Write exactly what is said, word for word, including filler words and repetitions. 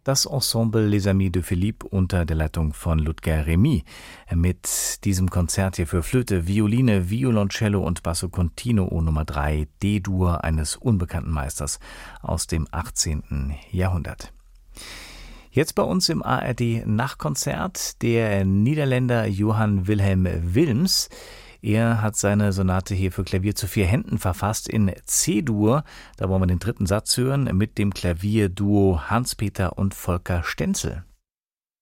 Das Ensemble Les Amis de Philippe unter der Leitung von Ludger Remy mit diesem Konzert hier für Flöte, Violine, Violoncello und Basso Continuo Nummer drei, D-Dur eines unbekannten Meisters aus dem achtzehnten Jahrhundert. Jetzt bei uns im A R D Nachtkonzert der Niederländer Johann Wilhelm Wilms. Er hat seine Sonate hier für Klavier zu vier Händen verfasst in C-Dur. Da wollen wir den dritten Satz hören mit dem Klavierduo Hans-Peter und Volker Stenzel.